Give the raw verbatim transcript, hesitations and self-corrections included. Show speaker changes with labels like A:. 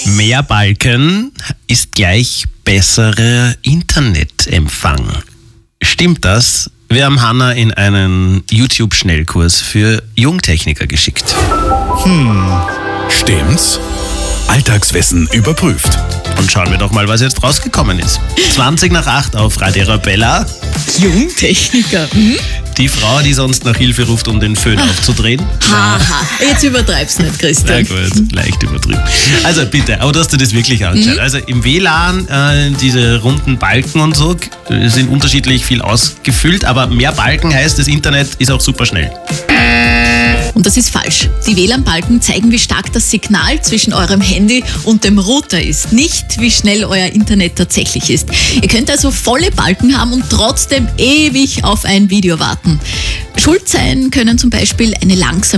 A: Mehr Balken ist gleich besserer Internetempfang. Stimmt das? Wir haben Hanna in einen YouTube-Schnellkurs für Jungtechniker geschickt.
B: Stimmt's? Alltagswissen überprüft.
A: Und schauen wir doch mal, was jetzt rausgekommen ist. zwanzig nach acht auf Radio Arabella.
C: Jungtechniker. Hm?
A: Die Frau, die sonst nach Hilfe ruft, um den Föhn aufzudrehen.
C: Haha, jetzt übertreib's nicht,
A: Na
C: Christian.
A: gut, leicht übertrieben. Also bitte, aber du hast dir das wirklich angeschaut.
C: Mhm.
A: Also im W L A N, äh, diese runden Balken und so, äh, sind unterschiedlich viel ausgefüllt, aber mehr Balken heißt, das Internet ist auch super schnell.
C: Und das ist falsch. Die W L A N-Balken zeigen, wie stark das Signal zwischen eurem Handy und dem Router ist, nicht wie schnell euer Internet tatsächlich ist. Ihr könnt also volle Balken haben und trotzdem ewig auf ein Video warten. Schuld sein können zum Beispiel eine langsame